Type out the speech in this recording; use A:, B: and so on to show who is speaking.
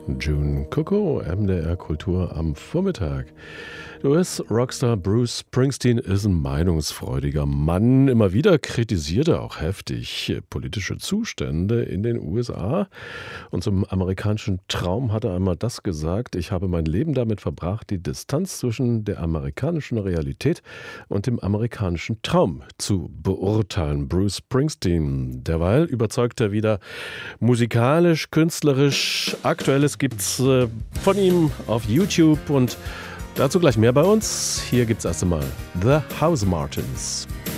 A: June Coco, MDR Kultur am Vormittag. US-Rockstar Bruce Springsteen ist ein meinungsfreudiger Mann. Immer wieder kritisiert er auch heftig politische Zustände in den USA. Und zum amerikanischen Traum hat er einmal das gesagt: Ich habe mein Leben damit verbracht, die Distanz zwischen der amerikanischen Realität und dem amerikanischen Traum zu beurteilen. Bruce Springsteen. Derweil überzeugt er wieder musikalisch, künstlerisch. Aktuelles gibt's von ihm auf YouTube und dazu gleich mehr bei uns. Hier gibt's erst einmal The Housemartins.